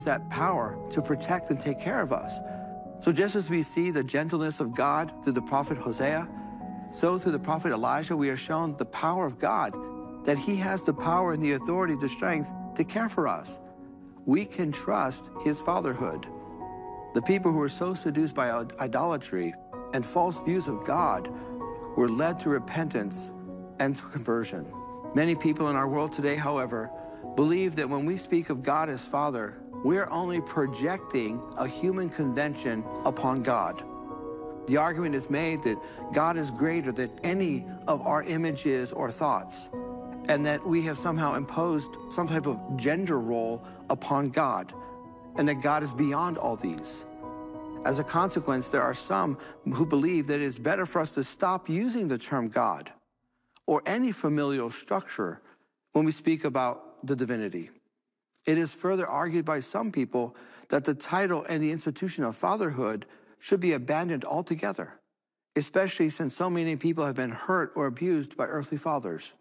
that power to protect and take care of us. So just as we see the gentleness of God through the prophet Hosea, so through the prophet Elijah, we are shown the power of God, that he has the power and the authority, the strength to care for us. We can trust his fatherhood. The people who were so seduced by idolatry and false views of God were led to repentance and to conversion. Many people in our world today, however, believe that when we speak of God as Father, we are only projecting a human convention upon God. The argument is made that God is greater than any of our images or thoughts, and that we have somehow imposed some type of gender role upon God, and that God is beyond all these. As a consequence, there are some who believe that it is better for us to stop using the term God or any familial structure when we speak about the divinity. It is further argued by some people that the title and the institution of fatherhood should be abandoned altogether, especially since so many people have been hurt or abused by earthly fathers.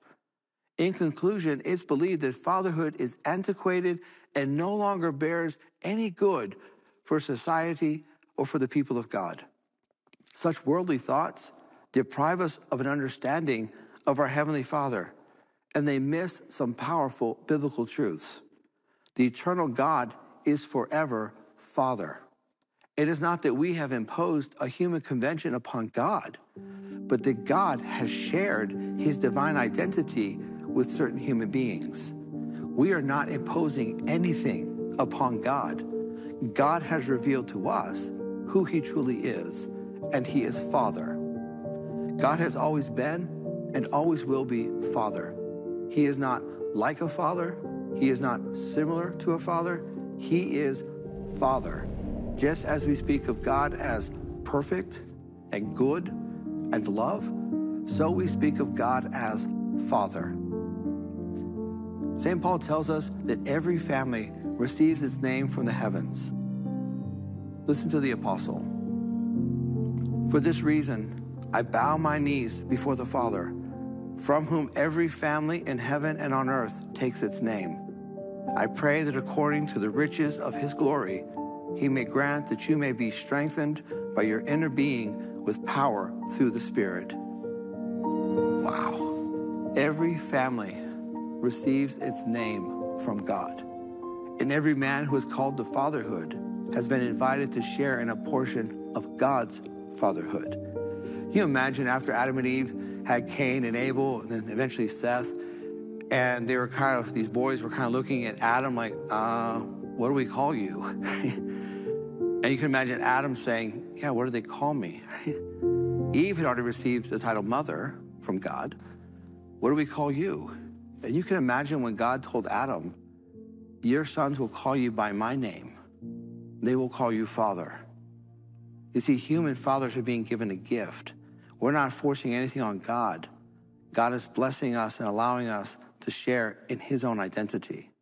In conclusion, it's believed that fatherhood is antiquated and no longer bears any good for society or for the people of God. Such worldly thoughts deprive us of an understanding of our Heavenly Father, and they miss some powerful biblical truths. The eternal God is forever Father. It is not that we have imposed a human convention upon God, but that God has shared his divine identity with certain human beings. We are not imposing anything upon God. God has revealed to us who he truly is, and he is Father. God has always been and always will be Father. He is not like a father. He is not similar to a father. He is Father. Just as we speak of God as perfect and good and love, so we speak of God as Father. St. Paul tells us that every family receives its name from the heavens. Listen to the apostle. For this reason, I bow my knees before the Father, from whom every family in heaven and on earth takes its name. I pray that according to the riches of his glory, he may grant that you may be strengthened by your inner being with power through the Spirit. Wow. Every family receives its name from God. And every man who is called to fatherhood has been invited to share in a portion of God's fatherhood. You imagine after Adam and Eve had Cain and Abel, and then eventually Seth, and they were these boys were kind of looking at Adam like, what do we call you? And you can imagine Adam saying, yeah, what do they call me? Eve had already received the title mother from God. What do we call you? And you can imagine when God told Adam, your sons will call you by my name. They will call you Father. You see, human fathers are being given a gift. We're not forcing anything on God. God is blessing us and allowing us to share in his own identity.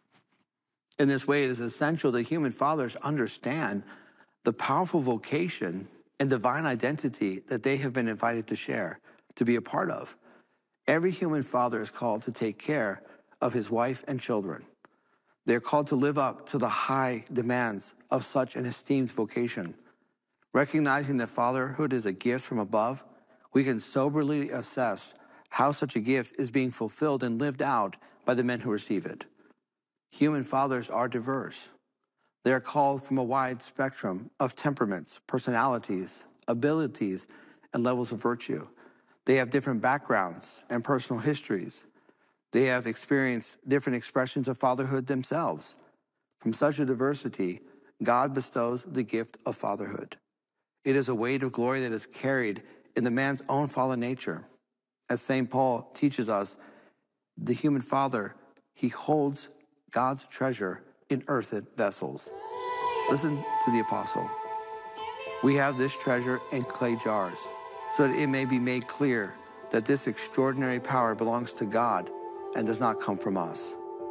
In this way, it is essential that human fathers understand the powerful vocation and divine identity that they have been invited to share, to be a part of. Every human father is called to take care of his wife and children. They're called to live up to the high demands of such an esteemed vocation. Recognizing that fatherhood is a gift from above, we can soberly assess how such a gift is being fulfilled and lived out by the men who receive it. Human fathers are diverse. They are called from a wide spectrum of temperaments, personalities, abilities, and levels of virtue. They have different backgrounds and personal histories. They have experienced different expressions of fatherhood themselves. From such a diversity, God bestows the gift of fatherhood. It is a weight of glory that is carried in the man's own fallen nature. As St. Paul teaches us, the human father, he holds God's treasure in earthen vessels. Listen to the apostle. We have this treasure in clay jars, so that it may be made clear that this extraordinary power belongs to God and does not come from us.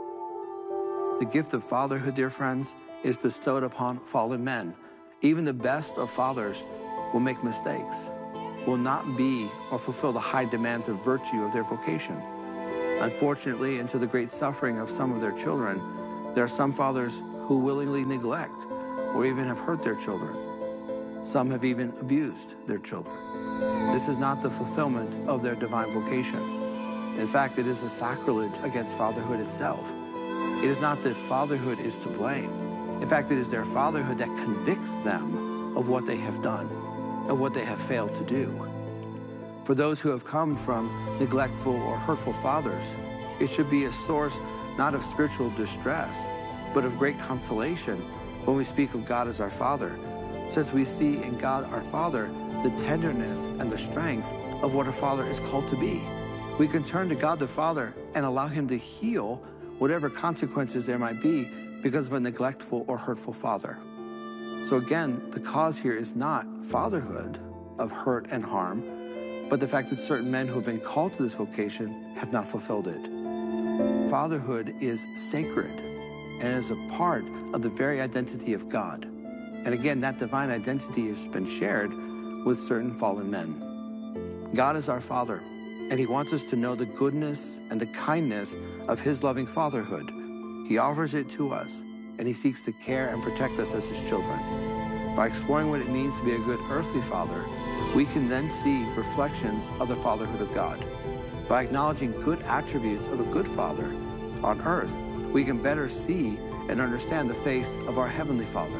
The gift of fatherhood, dear friends, is bestowed upon fallen men. Even the best of fathers will make mistakes, will not be or fulfill the high demands of virtue of their vocation. Unfortunately, and to the great suffering of some of their children, there are some fathers who willingly neglect or even have hurt their children. Some have even abused their children. This is not the fulfillment of their divine vocation. In fact, it is a sacrilege against fatherhood itself. It is not that fatherhood is to blame. In fact, it is their fatherhood that convicts them of what they have done, of what they have failed to do. For those who have come from neglectful or hurtful fathers, it should be a source not of spiritual distress, but of great consolation when we speak of God as our Father, since we see in God our Father the tenderness and the strength of what a father is called to be. We can turn to God the Father and allow him to heal whatever consequences there might be because of a neglectful or hurtful father. So again, the cause here is not fatherhood of hurt and harm, but the fact that certain men who have been called to this vocation have not fulfilled it. Fatherhood is sacred and is a part of the very identity of God. And again, that divine identity has been shared with certain fallen men. God is our Father, and he wants us to know the goodness and the kindness of his loving fatherhood. He offers it to us, and he seeks to care and protect us as his children. By exploring what it means to be a good earthly father, we can then see reflections of the fatherhood of God. By acknowledging good attributes of a good father on earth, we can better see and understand the face of our Heavenly Father.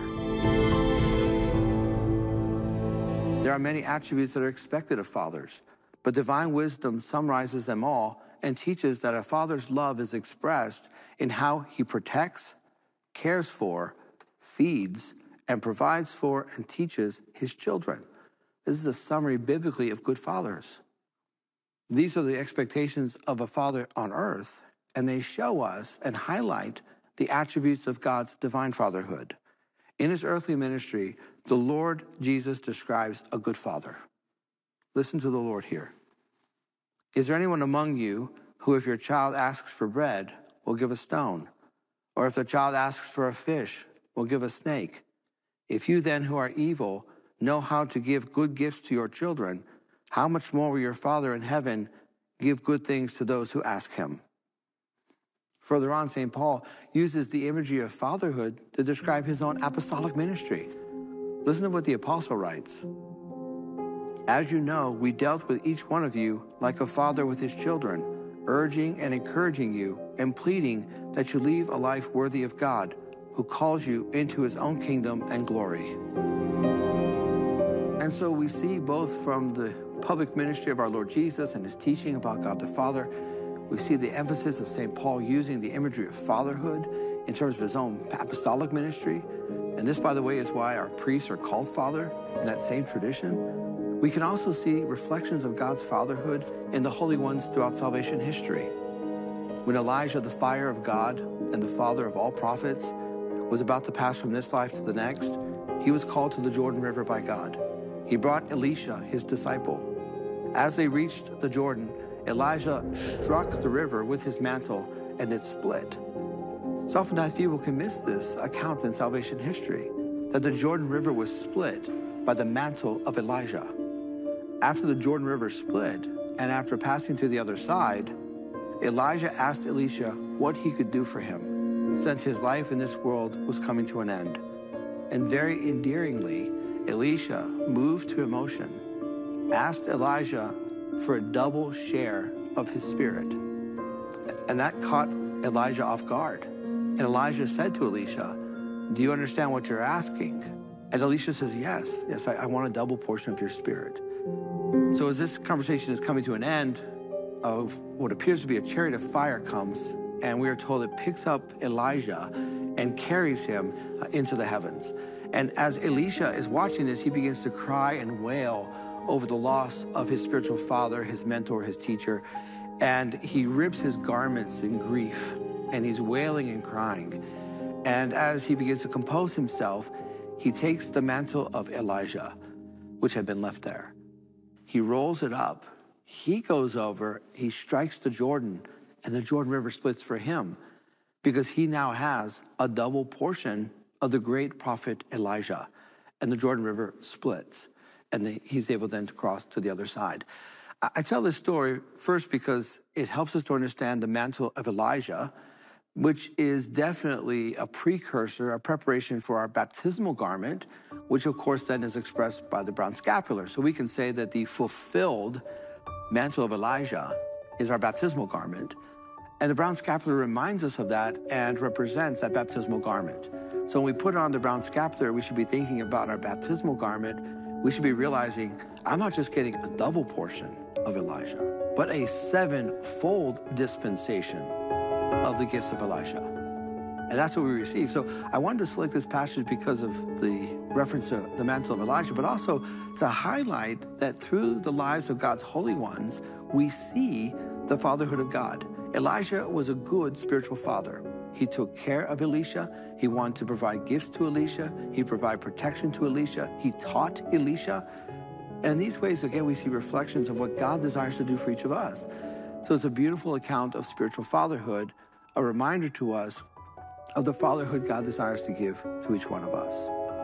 There are many attributes that are expected of fathers, but divine wisdom summarizes them all and teaches that a father's love is expressed in how he protects, cares for, feeds, and provides for and teaches his children. This is a summary biblically of good fathers. These are the expectations of a father on earth, and they show us and highlight the attributes of God's divine fatherhood. In his earthly ministry, the Lord Jesus describes a good father. Listen to the Lord here. Is there anyone among you who, if your child asks for bread, will give a stone? Or if the child asks for a fish, will give a snake? If you then, who are evil, know how to give good gifts to your children, how much more will your Father in heaven give good things to those who ask him? Further on, St. Paul uses the imagery of fatherhood to describe his own apostolic ministry. Listen to what the apostle writes. As you know, we dealt with each one of you like a father with his children, urging and encouraging you and pleading that you live a life worthy of God, who calls you into his own kingdom and glory. And so we see both from the public ministry of our Lord Jesus and his teaching about God the Father, we see the emphasis of St. Paul using the imagery of fatherhood in terms of his own apostolic ministry. And this, by the way, is why our priests are called father in that same tradition. We can also see reflections of God's fatherhood in the holy ones throughout salvation history. When Elijah, the fire of God and the father of all prophets, was about to pass from this life to the next, he was called to the Jordan River by God. He brought Elisha, his disciple. As they reached the Jordan, Elijah struck the river with his mantle and it split. So oftentimes people can miss this account in salvation history, that the Jordan River was split by the mantle of Elijah. After the Jordan River split, and after passing to the other side, Elijah asked Elisha what he could do for him, since his life in this world was coming to an end. And very endearingly, Elisha, moved to emotion, asked Elijah for a double share of his spirit. And that caught Elijah off guard. And Elijah said to Elisha, do you understand what you're asking? And Elisha says, yes, I want a double portion of your spirit. So as this conversation is coming to an end, of what appears to be a chariot of fire comes, and we are told it picks up Elijah and carries him into the heavens. And as Elisha is watching this, he begins to cry and wail over the loss of his spiritual father, his mentor, his teacher. And he rips his garments in grief, and he's wailing and crying. And as he begins to compose himself, he takes the mantle of Elijah, which had been left there. He rolls it up. He goes over, he strikes the Jordan, and the Jordan River splits for him because he now has a double portion of the great prophet Elijah. And the Jordan River splits, and he's able then to cross to the other side. I tell this story first because it helps us to understand the mantle of Elijah, which is definitely a precursor, a preparation for our baptismal garment, which of course then is expressed by the brown scapular. So we can say that the fulfilled mantle of Elijah is our baptismal garment. And the brown scapular reminds us of that and represents that baptismal garment. So when we put on the brown scapular, we should be thinking about our baptismal garment. We should be realizing, I'm not just getting a double portion of Elijah, but a sevenfold dispensation of the gifts of Elisha. And that's what we receive. So I wanted to select this passage because of the reference to the mantle of Elijah, but also to highlight that through the lives of God's holy ones, we see the fatherhood of God. Elijah was a good spiritual father. He took care of Elisha. He wanted to provide gifts to Elisha. He provided protection to Elisha. He taught Elisha. And in these ways, again, we see reflections of what God desires to do for each of us. So it's a beautiful account of spiritual fatherhood, a reminder to us of the fatherhood God desires to give to each one of us.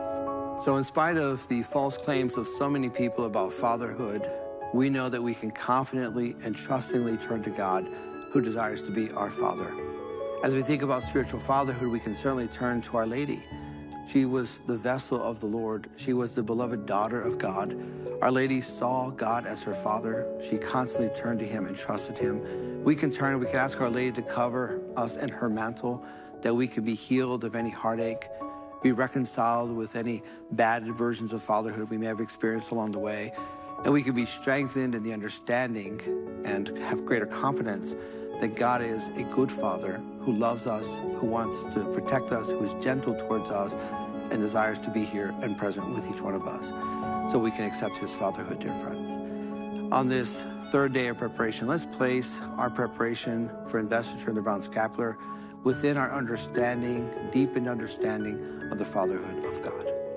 So in spite of the false claims of so many people about fatherhood, we know that we can confidently and trustingly turn to God, who desires to be our Father. As we think about spiritual fatherhood, we can certainly turn to Our Lady. She was the vessel of the Lord. She was the beloved daughter of God. Our Lady saw God as her Father. She constantly turned to Him and trusted Him. We can turn, we can ask Our Lady to cover us in her mantle, that we can be healed of any heartache, be reconciled with any bad versions of fatherhood we may have experienced along the way, and we can be strengthened in the understanding and have greater confidence that God is a good Father who loves us, who wants to protect us, who is gentle towards us, and desires to be here and present with each one of us, so we can accept His fatherhood, dear friends. On this third day of preparation, let's place our preparation for investiture in the brown scapular within our understanding, deepened understanding of the fatherhood of God.